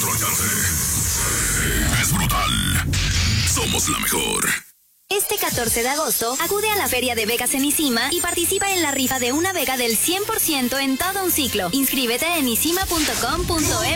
nuestro alcance. Es brutal. Somos la mejor. Este 14 de agosto, acude a la Feria de Becas en ISIMA y participa en la rifa de una beca del 100% en todo un ciclo. Inscríbete en isima.com.mx.